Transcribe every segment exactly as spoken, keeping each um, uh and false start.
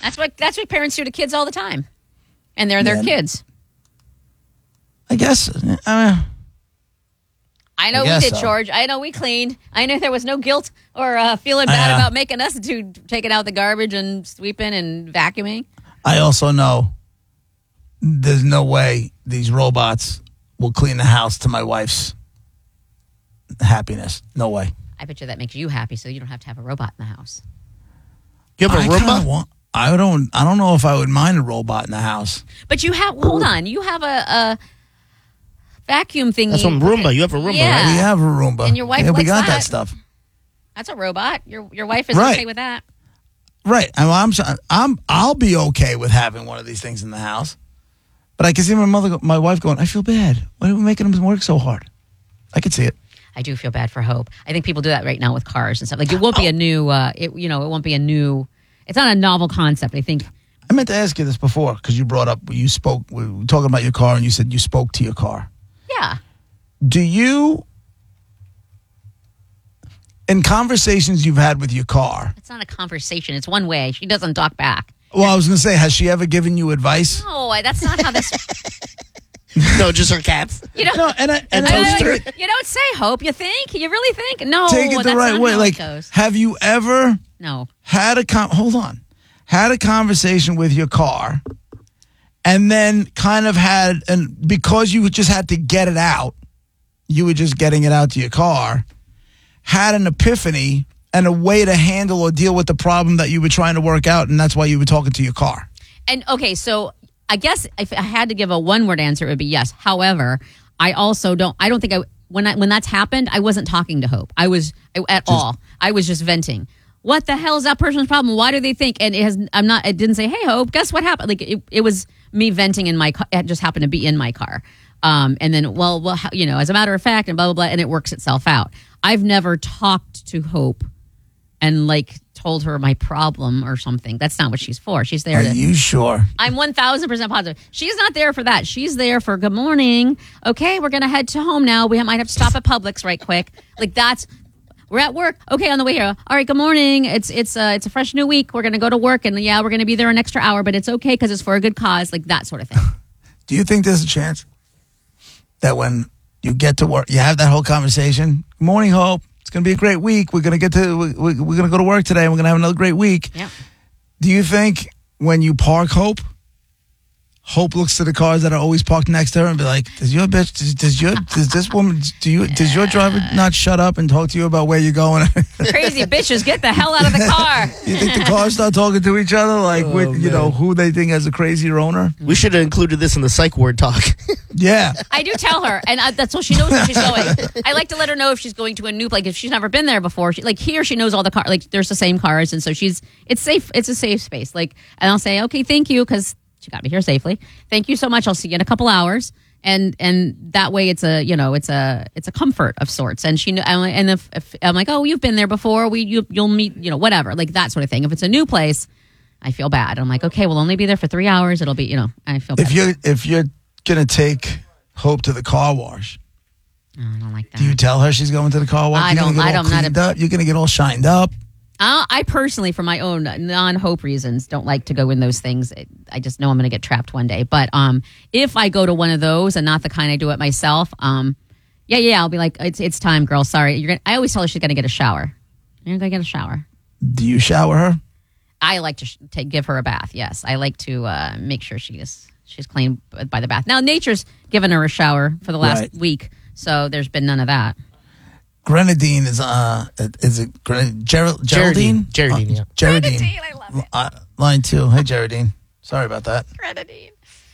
That's what that's what parents do to kids all the time, and they're their Yeah. kids. I guess. Uh, I know I we guess did, so. George. I know we cleaned. I know there was no guilt or uh, feeling bad Uh, about making us do taking out the garbage and sweeping and vacuuming. I also know there's no way these robots will clean the house to my wife's happiness. No way. I bet you that makes you happy, so you don't have to have a robot in the house. You have a I Roomba? kinda want- I don't. I don't know if I would mind a robot in the house. But you have. Hold on, you have a, a vacuum thingy. That's from Roomba. You have a Roomba, Yeah. right? We have a Roomba. And your wife Yeah, we likes got that. that? stuff. That's a robot. Your your wife is Right. okay with that. Right. I'm, I'm. I'm. I'll be okay with having one of these things in the house. But I can see my mother, go- my wife going, I feel bad. Why are we making them work so hard? I could see it. I do feel bad for Hope. I think people do that right now with cars and stuff. Like it won't be a new. Uh, it you know it won't be a new. It's not a novel concept. I think. I meant to ask you this before because you brought up, you spoke, we were talking about your car and you said you spoke to your car. Yeah. Do you, in conversations you've had with your car, It's not a conversation. It's one way. She doesn't talk back. well, I was going to say, has she ever given you advice? No, I- that's not how this. No, just her cats. You know. No, and I, and And I I- toaster. you don't say Hope. You think? You really think? No. take it the that's right not way. how Like, it goes. have you ever No. had a con- hold on, had a conversation with your car, and then kind of had, and because you just had to get it out, you were just getting it out to your car, had an epiphany and a way to handle or deal with the problem that you were trying to work out, and that's why you were talking to your car. And okay, so I guess if I had to give a one-word answer, it would be yes. However, I also don't. I don't think I when I when that's happened, I wasn't talking to Hope. I was I, at all. I was just venting. What the hell is that person's problem? Why do they think? And it has. I'm not. It didn't say, "Hey, Hope, guess what happened?" Like it, it was me venting in my car. It just happened to be in my car. Um, and then, well, well, how- you know, as a matter of fact, and blah blah blah, and it works itself out. I've never talked to Hope and like told her my problem or something. That's not what she's for. She's there Are to. you sure? I'm one thousand percent positive. She's not there for that. She's there for good morning. Okay, we're going to head to home now. We might have to stop at Publix right quick. Like that's, we're at work. Okay, on the way here. All right, good morning. It's it's uh, it's a fresh new week. We're going to go to work and yeah, we're going to be there an extra hour, but it's okay because it's for a good cause. Like that sort of thing. Do you think there's a chance that when you get to work, you have that whole conversation? Good morning, Hope. It's going to be a great week. We're going to get to, we- we- we're going to go to work today. And we're going to have another great week. Yeah. Do you think when you park Hope, Hope looks to the cars that are always parked next to her and be like, does your bitch, does, does your, does this woman, do you, does your driver not shut up and talk to you about where you're going? Crazy bitches, get the hell out of the car. You think the cars start talking to each other like with, you know, who they think has a crazier owner? We should have included this in the psych ward talk. Yeah. I do tell her, and I, that's so she knows where she's going. I like to let her know if she's going to a new, like if she's never been there before. She, like here, she knows all the cars. Like there's the same cars, and so she's it's safe. It's a safe space. Like, and I'll say, okay, thank you, because she got me here safely. Thank you so much. I'll see you in a couple hours, and and that way, it's a you know, it's a it's a comfort of sorts. And she kn- I'm like- and if, if I'm like, oh, you've been there before, we you you'll meet, you know, whatever, like that sort of thing. If it's a new place, I feel bad. I'm like, okay, we'll only be there for three hours. It'll be, you know, I feel bad. If you're, if you're going to take Hope to the car wash, Oh, I don't like that. do you tell her she's going to the car wash? I You're gonna don't- get I all don't- not cleaned a- up. You're going to get all shined up. Uh, I personally, for my own non-hope reasons, don't like to go in those things. I just know I'm going to get trapped one day. But um, if I go to one of those, and not the kind I do it myself, um, yeah, yeah, I'll be like, it's it's time, girl. Sorry, you're. Gonna, I always tell her she's going to get a shower. You're going to get a shower. Do you shower her? I like to sh- take, give her a bath. Yes, I like to uh, make sure she's she's clean by the bath. Now, nature's given her a shower for the last Right. week, so there's been none of that. Grenadine is uh is it Gren- Ger- Geraldine? Geraldine, Uh, yeah. Geraldine. Grenadine, I love it. Uh, line two. Hey, Geraldine. Sorry about that. Grenadine.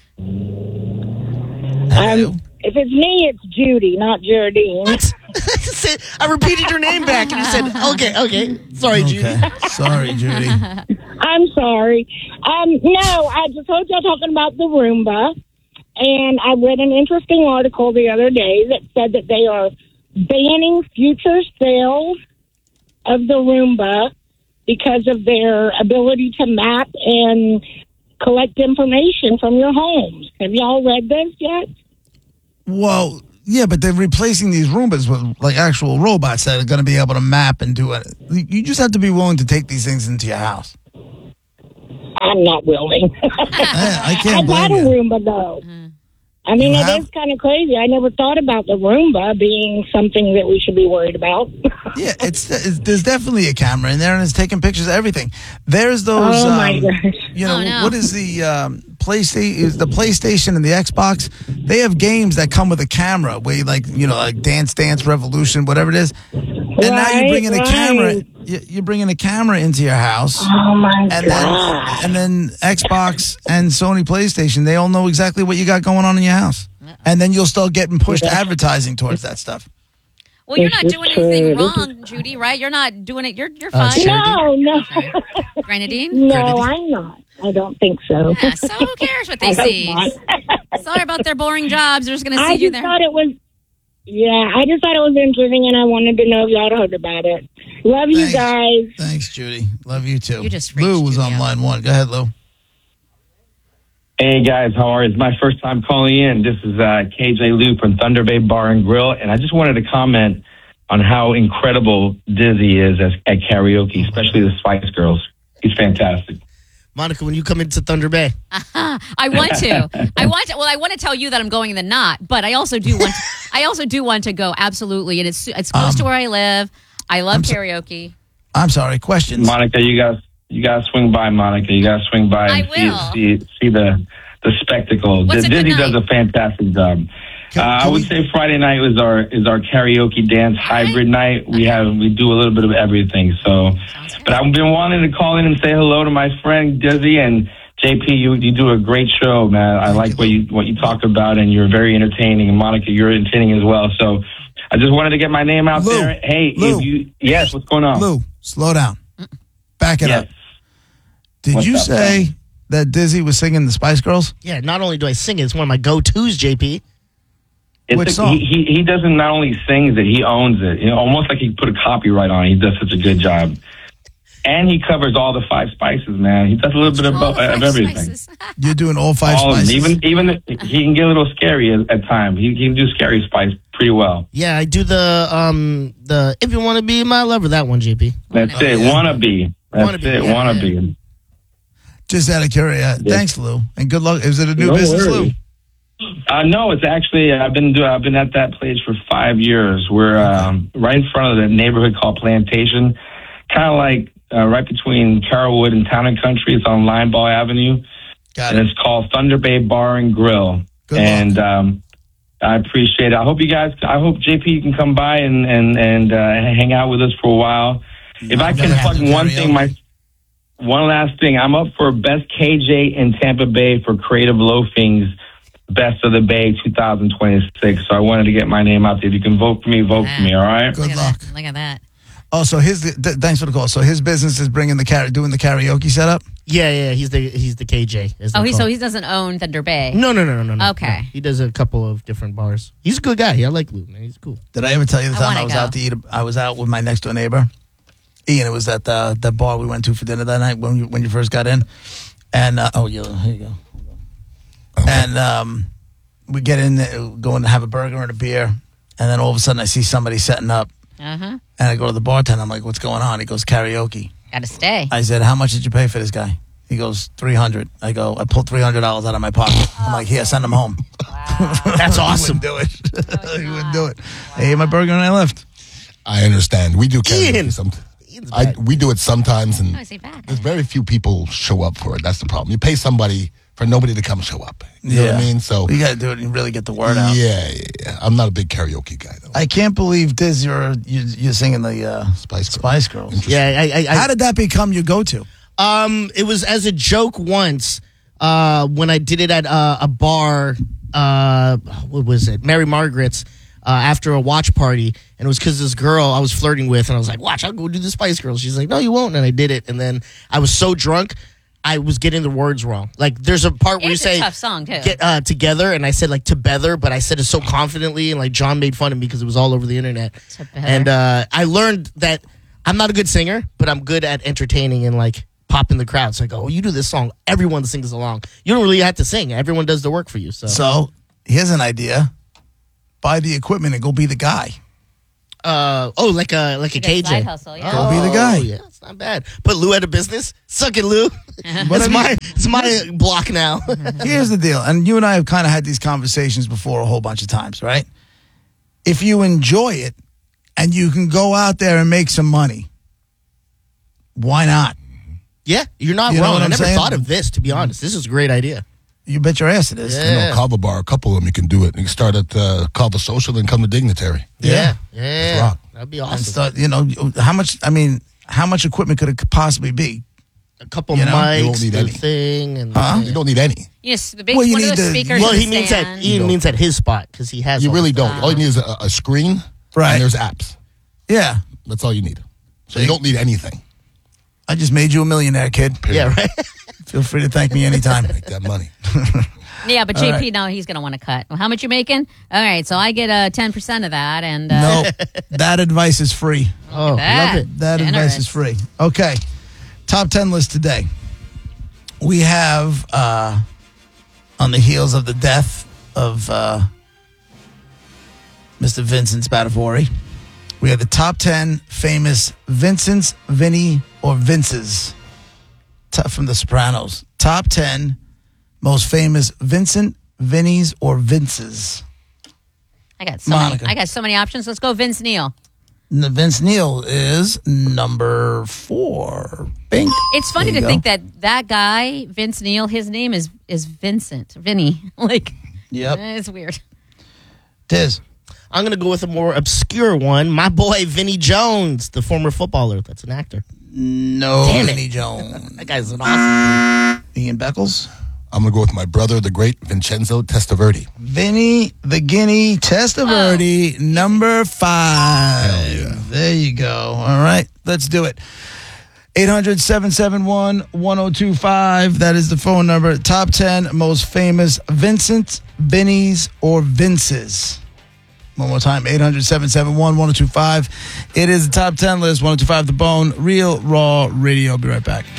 Hello. Um, if it's me, it's Judy, not Geraldine. I repeated your name back, and you said, "Okay, okay, sorry, Judy." Okay. Sorry, Judy. I'm sorry. Um, no, I just heard y'all talking about the Roomba, and I read an interesting article the other day that said that they are banning future sales of the Roomba because of their ability to map and collect information from your homes. Have y'all read this yet? Well, yeah, but they're replacing these Roombas with like actual robots that are going to be able to map and do it. You just have to be willing to take these things into your house. I'm not willing. I, I can't I've had a blame you. Roomba, though. I mean, You it have? is kind of crazy. I never thought about the Roomba being something that we should be worried about. Yeah, it's, it's there's definitely a camera in there, and it's taking pictures of everything. There's those. Oh, my um, gosh. You know Oh, no. what is the um, PlayStation? Is the PlayStation and the Xbox? They have games that come with a camera where you like you know like Dance Dance Revolution, whatever it is. And now you're Right, bringing a camera. right. you- You're bringing a camera into your house. Oh, my And God. then, and then Xbox and Sony PlayStation, they all know exactly what you got going on in your house. And then you'll start getting pushed advertising towards that stuff. Well, you're This not is doing true. anything This is- wrong, Judy, right? You're not doing it. You're you're Uh, fine. sure. No, no. Grenadine? No, I'm not. I don't think so. Yeah, so who cares what they I hope see? not. Sorry about their boring jobs. They're just going to see I you just there. thought it was, yeah, I just thought it was interesting, and I wanted to know if y'all heard about it. Love you Thanks. guys. Thanks, Judy. Love you too. You just freaked Lou was Judy on out. line one. Go ahead, Lou. Hey guys, how are you? It's my first time calling in. This is uh, K J Lou from Thunder Bay Bar and Grill, and I just wanted to comment on how incredible Dizzy is as, at karaoke, especially the Spice Girls. He's fantastic. Monica, when you come into Thunder Bay, I want to. I want to. Well, I want to tell you that I'm going in the knot, but I also do want. To, I also do want to go absolutely, and it's it's close to where I live. I love I'm so- karaoke. I'm sorry. Questions? Monica, you guys, you gotta swing by. Monica, you gotta swing by I and will. see see see the the spectacle. What's a good Dizzy does night? a fantastic job. Can- uh, I can would we- say Friday night is our is our karaoke dance hybrid night. We have we do a little bit of everything. So, Sounds good. but I've been wanting to call in and say hello to my friend Dizzy and J P. You you do a great show, man. I like what you what you talk about, and you're very entertaining. And Monica, you're entertaining as well. So, I just wanted to get my name out Lou, there. Hey, Lou. if you yes, what's going on? Lou, slow down. Back it Yes. up. Did What's you up, say man? that Dizzy was singing the Spice Girls? yeah, not only do I sing it, it's one of my go-tos, J P. It's Which a, song? He, he he doesn't not only sings it, he owns it. You know, almost like he put a copyright on it. He does such a good job, and he covers all the five spices. Man, he does a little bit of, All the of five everything. spices. You're doing all five All of them. spices. Even even the, he can get a little scary at, at times. He, he can do scary spice pretty well. Yeah, I do the um the If You Want to Be My Lover, that one, J P. That's Oh, it. yeah. Wanna be. That's Wanna be, it. yeah. Wanna be. Just out of curiosity. Yeah. Thanks, Lou. And good luck. Is it a new No business, worries. Lou? Uh, no, it's actually I've been do, I've been at that place for five years. We're um, right in front of the neighborhood called Plantation, kind of like uh, right between Carrollwood and Town and Country. It's on Lineball Avenue, Got and it. it's called Thunder Bay Bar and Grill. Good and luck. um, I appreciate it. I hope you guys. I hope J P can come by and and and uh, hang out with us for a while. If I I'm can gonna have plug to one karaoke. thing, my one last thing, I'm up for Best K J in Tampa Bay for Creative Loafing's Best of the Bay twenty twenty-six. So I wanted to get my name out there. If you can vote for me, vote for me. All right. Good Look at luck. that. Look at that. Oh, so his th- thanks for the call. So his business is bringing the car- doing the karaoke setup. Yeah, yeah, he's the he's the K J. as Oh, they he call so it. he doesn't own Thunder Bay. No, no, no, no, no, no. Okay. No. He does a couple of different bars. He's a good guy. I like Lou, man. He's cool. Did I ever tell you the I time wanna I was go. out to eat? A, I was out with my next door neighbor, Ian. It was at the the bar we went to for dinner that night when you when you first got in. And uh, oh, yeah, here you go. And um, we get in, there, going to have a burger and a beer, and then all of a sudden I see somebody setting up, Uh huh. and I go to the bartender. I'm like, "What's going on?" He goes, "Karaoke." Got to stay. I said, "How much did you pay for this guy?" He goes, three hundred. I go, I pulled three hundred dollars out of my pocket. I'm like, "Here, send him home." That's He awesome. wouldn't do it. He wouldn't do it. I ate my burger and I left. I understand. We do karaoke Ian. sometimes. Ian's I back. we do it sometimes, and Oh, is he back? there's very few people show up for it. That's the problem. You pay somebody for nobody to come show up. You know what I mean? So you got to do it and really get the word out. yeah, yeah, yeah. I'm not a big karaoke guy though. I can't believe Diz, you're you, you're singing the uh, Spice Girls. Spice Girls. Yeah, I, I, I How did that become your go-to? Um, it was as a joke once uh, when I did it at uh, a bar. Uh, what was it? Mary Margaret's. Uh, after a watch party, and it was because this girl I was flirting with, and I was like, "Watch, I'll go do the Spice Girls." She's like, "No, you won't," and I did it, and then I was so drunk, I was getting the words wrong. Like, there's a part where It's you a say tough song too. "get uh, together," and I said like "together," but I said it so confidently, and like John made fun of me because it was all over the internet. Together. And uh, I learned that I'm not a good singer, but I'm good at entertaining and like popping the crowd. So I go, "Oh, you do this song, everyone sings along. You don't really have to sing; everyone does the work for you." So, So here's an idea: buy the equipment and go be the guy. Uh oh, like a like a Like a K J. side hustle, yeah. Go be the guy. Oh, yeah, it's not bad. Put Lou out of business. Suck it, Lou. That's Whatever my it's my block now. Here's the deal, and you and I have kind of had these conversations before a whole bunch of times, right? If you enjoy it and you can go out there and make some money, why not? Yeah, you're not You know wrong. what I I'm never saying? thought of this, to be honest. This is a great idea. You bet your ass it is. Yeah. You know, Kava Bar, a couple of them, you can do it. You can start at uh, Kava Social, then come to Dignitary. Yeah, Yeah. yeah. rock. That'd be And awesome. start, you know, how much, I mean, how much equipment could it possibly be? A couple You know, mics, you won't need the any. thing, and Huh? You don't need any. Yes, the big Well, you one of need those the- speakers. well, in he the means that stand. he means at his spot because he has. You all really of don't. that. All you need is a, a screen, Right. and there's apps. Yeah. That's all you need. So you don't need anything. I just made you a millionaire, kid. Yeah, right. Feel free to thank me anytime. Make that money. Yeah, but All J P, right. now he's going to want to cut. Well, how much you making? All right, so I get uh, ten percent of that. and uh, No, that advice is free. Oh, that. love it. That Generous. advice is free. Okay. Top ten list today. We have, uh, on the heels of the death of uh, Mister Vincent Spadafore, we have the top ten famous Vincents, Vinny, or Vinces T- from The Sopranos. Top ten most famous Vincent, Vinnies, or Vinces. I got so many, Monica. I got so many options. Let's go Vince Neil. N- Vince Neil is number four. Bing. It's funny There to you think go. that that guy, Vince Neil, his name is is Vincent, Vinny. Like, Yep. eh, it's weird. Tiz. I'm gonna go with a more obscure one. My boy Vinny Jones, the former footballer. That's an actor. No, Damn it. Vinny Jones. That guy's an awesome. Ian Beckles. I'm going to go with my brother, the great Vincenzo Testaverde. Vinny the Guinea Testaverde, number five. Hell yeah. There you go. All right, let's do it. eight hundred, seven seven one, one oh two five. That is the phone number. Top ten most famous Vincents, Vinnies, or Vinces. One more time, eight hundred, seven seven one, one oh two five. It is the top ten list, one oh two five The Bone, Real Raw Radio. I'll be right back.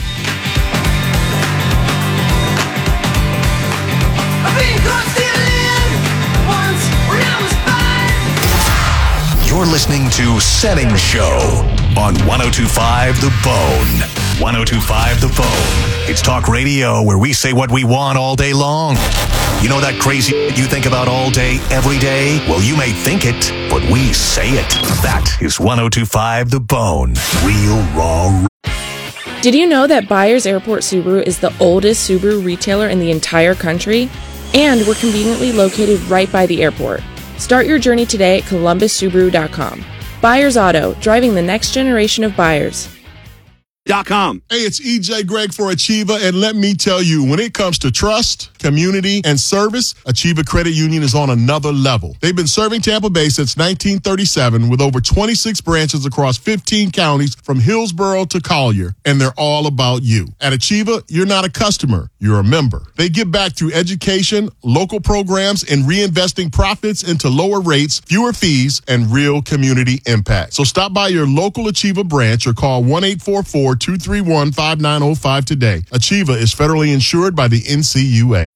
You're listening to Setting Show on one oh two five The Bone. one oh two five The Bone. It's talk radio where we say what we want all day long. You know that crazy you think about all day, every day? Well, you may think it, but we say it. That is one oh two five The Bone. Real raw. Did you know that Byers Airport Subaru is the oldest Subaru retailer in the entire country? And we're conveniently located right by the airport. Start your journey today at columbus subaru dot com. Byers Auto, driving the next generation of buyers. Dot com. Hey, it's E J Greg for Achieva, and let me tell you, when it comes to trust, community, and service, Achieva Credit Union is on another level. They've been serving Tampa Bay since nineteen thirty-seven with over twenty-six branches across fifteen counties from Hillsborough to Collier, and they're all about you. At Achieva, you're not a customer, you're a member. They give back through education, local programs, and reinvesting profits into lower rates, fewer fees, and real community impact. So stop by your local Achieva branch or call one eight four four, two three one, five nine zero five today. Achieva is federally insured by the N C U A.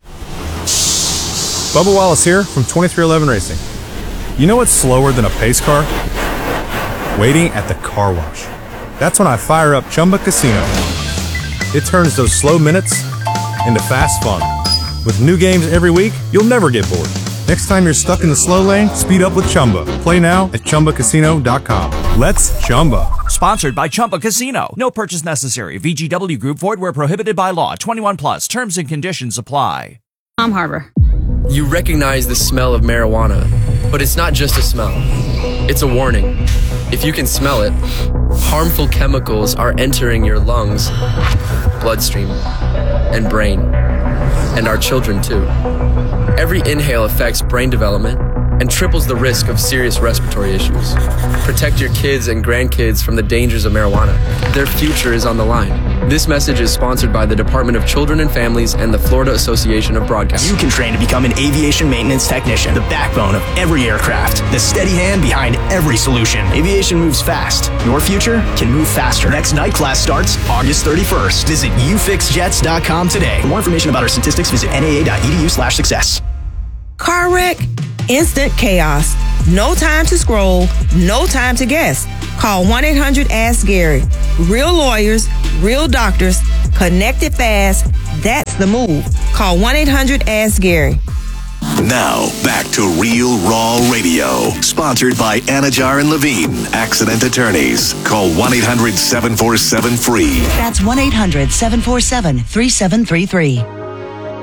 Bubba Wallace here from twenty-three eleven Racing. You know what's slower than a pace car? Waiting at the car wash. That's when I fire up Chumba Casino. It turns those slow minutes into fast fun. With new games every week, you'll never get bored. Next time you're stuck in the slow lane, speed up with Chumba. Play now at chumba casino dot com. Let's Chumba. Sponsored by Chumba Casino. No purchase necessary. V G W Group. Void where prohibited by law. twenty-one plus. Terms and conditions apply. Tom Harbor. You recognize the smell of marijuana, but it's not just a smell. It's a warning. If you can smell it, harmful chemicals are entering your lungs, bloodstream, and brain, and our children too. Every inhale affects brain development and triples the risk of serious respiratory issues. Protect your kids and grandkids from the dangers of marijuana. Their future is on the line. This message is sponsored by the Department of Children and Families and the Florida Association of Broadcasters. You can train to become an aviation maintenance technician, the backbone of every aircraft, the steady hand behind every solution. Aviation moves fast. Your future can move faster. Next night class starts August thirty-first. Visit u fix jets dot com today. For more information about our statistics, visit n a a dot e d u slash success. Car wreck, instant chaos. No time to scroll, no time to guess. Call one eight hundred ask Gary. Real lawyers, real doctors, connected fast. That's the move. Call one eight hundred ask Gary. Now, back to Real Raw Radio. Sponsored by Anajar and Levine, Accident Attorneys. Call one eight hundred seven four seven free. That's one eight hundred seven four seven three seven three three.